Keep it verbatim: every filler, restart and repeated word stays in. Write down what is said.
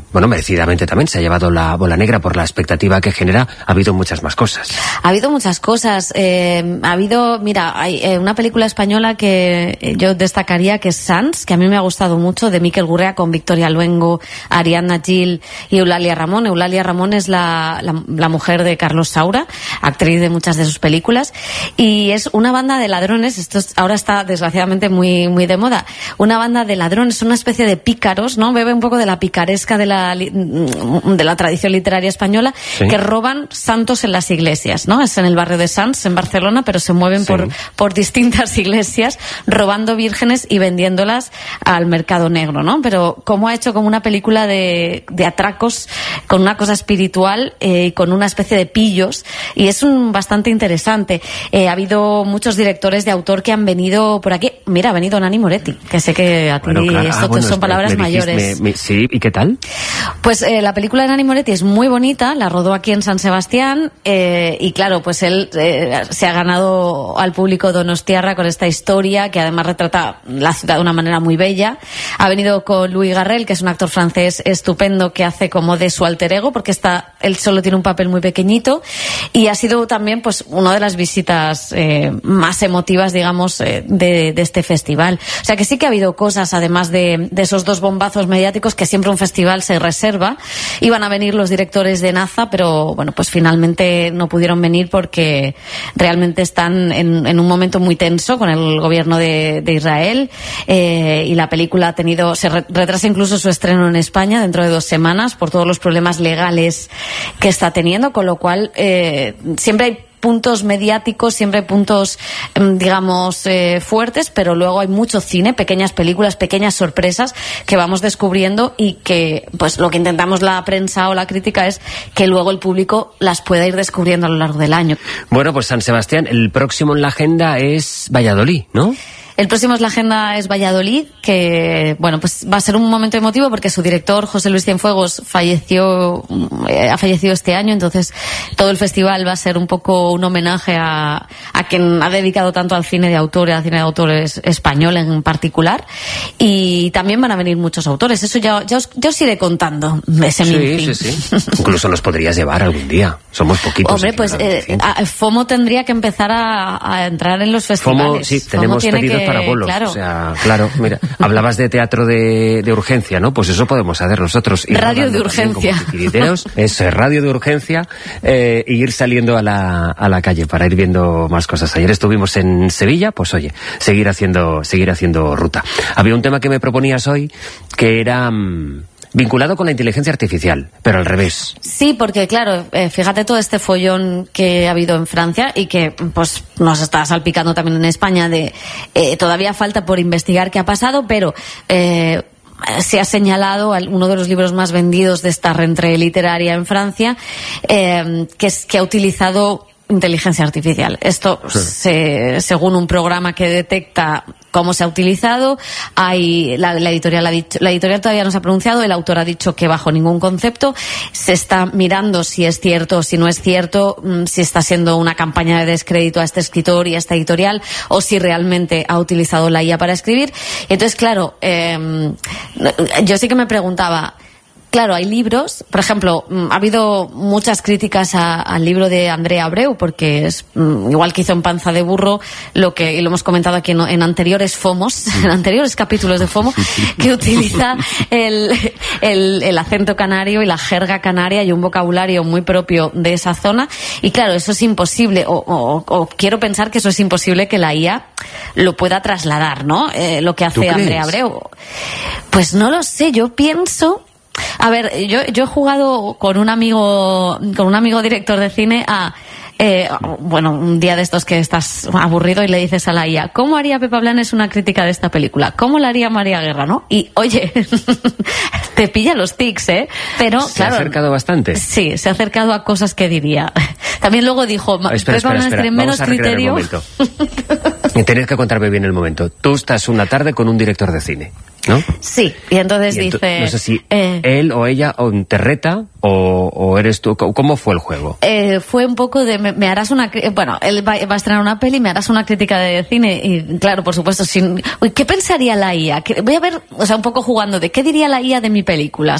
bueno, merecidamente también se ha llevado la bola negra por la expectativa que genera. Ha habido muchas más cosas. Ha habido muchas cosas. Eh, ha habido, mira, hay eh, una película española que yo destacaría, que es Sans, que a mí me ha gustado mucho, de Miquel Gurrea, con Victoria Luengo, Ariadna Gil y Eulalia Ramón. Eulalia Ramón es la, la, la mujer de Carlos Saura, actriz de muchas de sus películas, y es una banda de ladrones. Esto es, ahora está desgraciadamente muy, muy de moda. Una banda de ladrones, una especie de pícaros, ¿no? Bebe un poco de la picaresca de la de la tradición literaria española, sí, que roban santos en las iglesias, ¿no? Es en el barrio de Sants, en Barcelona, pero se mueven, sí, por, por distintas iglesias, robando vírgenes y vendiéndolas al mercado negro, ¿no? Pero cómo ha hecho como una película de, de atracos, con una cosa espiritual, eh, con una especie de pillos, y es un bastante interesante. Eh, ha habido muchos directores de autor que han venido por aquí. Mira, ha venido Nani Moretti, que sé que a ti, bueno, claro, esto ah, bueno, son palabras me dijiste, mayores. Me, me, sí, ¿y qué tal? Pues eh, la película de Nani Moretti es muy bonita, la rodó aquí en San Sebastián, eh, y claro, pues él eh, se ha ganado al público donostiarra con esta historia, que además retrata la ciudad de una manera muy bella. Ha venido con Louis Garrel, que es un actor francés estupendo, que hace como de su alter ego, porque está, él solo tiene un papel muy pequeñito, y ha sido también pues una de las visitas eh, más emotivas, digamos, eh, de, de este festival. O sea que sí que ha habido cosas, además de, de esos dos bombazos mediáticos que siempre un festival se reserva. Iban a venir los directores de Naza, pero bueno, pues finalmente no pudieron venir porque realmente están en, en un momento muy tenso con el gobierno de, de Israel, eh, y la película ha tenido, se re, retrasa incluso su estreno en España dentro de dos semanas por todos los problemas legales que está teniendo, con lo cual eh, siempre hay puntos mediáticos, siempre hay puntos, digamos, eh, fuertes, pero luego hay mucho cine, pequeñas películas, pequeñas sorpresas que vamos descubriendo, y que, pues, lo que intentamos la prensa o la crítica es que luego el público las pueda ir descubriendo a lo largo del año. Bueno, pues San Sebastián, el próximo en la agenda es Valladolid, ¿no? El próximo es la agenda es Valladolid, que bueno, pues va a ser un momento emotivo porque su director, José Luis Cienfuegos, falleció, eh, ha fallecido este año, entonces todo el festival va a ser un poco un homenaje a, a quien ha dedicado tanto al cine de autor y al cine de autores español en particular, y también van a venir muchos autores. Eso ya, ya, os, ya os iré contando. Ese sí, sí, sí. Incluso nos podrías llevar algún día. Somos poquitos. Hombre, pues eh, a, FOMO tendría que empezar a, a entrar en los festivales. FOMO, sí, tenemos FOMO pedidos que... para bolos, claro. O sea, claro, mira, hablabas de teatro de, de urgencia, ¿no? Pues eso podemos hacer nosotros. Radio de urgencia. Eso es, radio de urgencia, eh, y ir saliendo a la, a la calle para ir viendo más cosas. Ayer estuvimos en Sevilla, pues oye, seguir haciendo, seguir haciendo ruta. Había un tema que me proponías hoy, que era... Mmm, vinculado con la inteligencia artificial, pero al revés. Sí, porque claro, eh, fíjate todo este follón que ha habido en Francia y que pues nos está salpicando también en España de eh, todavía falta por investigar qué ha pasado, pero eh, se ha señalado uno de los libros más vendidos de esta rentrée literaria en Francia, eh, que es que ha utilizado inteligencia artificial. Esto, sí. se, según un programa que detecta cómo se ha utilizado, hay la, la editorial ha dicho, la editorial todavía no se ha pronunciado, el autor ha dicho que bajo ningún concepto. Se está mirando si es cierto o si no es cierto, si está siendo una campaña de descrédito a este escritor y a esta editorial, o si realmente ha utilizado la I A para escribir. Entonces, claro, eh, yo sí que me preguntaba. Claro, hay libros, por ejemplo, ha habido muchas críticas a, al libro de Andrea Abreu, porque es igual que hizo en Panza de Burro, lo que y lo hemos comentado aquí en, en anteriores FOMOS, en anteriores capítulos de FOMO, que utiliza el, el, el acento canario y la jerga canaria y un vocabulario muy propio de esa zona. Y claro, eso es imposible, o, o, o quiero pensar que eso es imposible que la I A lo pueda trasladar, ¿no? Eh, lo que hace Andrea Abreu. Pues no lo sé, yo pienso... A ver, yo, yo he jugado con un amigo, con un amigo director de cine a, eh, bueno, un día de estos que estás aburrido y le dices a la I A, ¿cómo haría Pepa Blanes una crítica de esta película? ¿Cómo la haría María Guerra, no? Y, oye, te pilla los tics, ¿eh? Pero, ¿Se claro, ha acercado bastante? Sí, se ha acercado a cosas que diría. También luego dijo, espera, Pepa espera, Blanes espera. tiene menos Vamos a criterio. Y tenéis que contarme bien el momento. Tú estás una tarde con un director de cine, ¿no? Sí, y entonces y ento dice... No sé si eh, él o ella o te reta o, o eres tú. ¿Cómo fue el juego? Eh, fue un poco de... Me, me harás una... Bueno, él va, va a estrenar una peli, me harás una crítica de cine y, claro, por supuesto, sin... Uy, ¿qué pensaría la I A? Voy a ver, o sea, un poco jugando de ¿qué diría la I A de mi película?